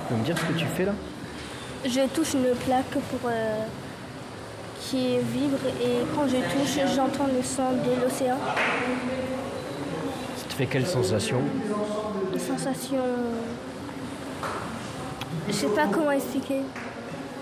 peux me dire ce que tu fais là? Je touche une plaque pour qui vibre et quand je touche, j'entends le son de l'océan. Ça te fait quelle sensation? Une sensation... Je sais pas comment expliquer.